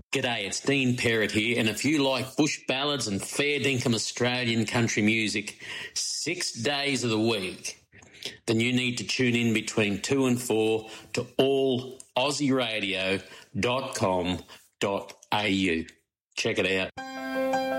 G'day, it's Dean Perrott here, and if you like bush ballads and fair dinkum Australian country music 6 days of the week, then you need to tune in between 2 and 4 to allaussie radio.com.au. Check it out.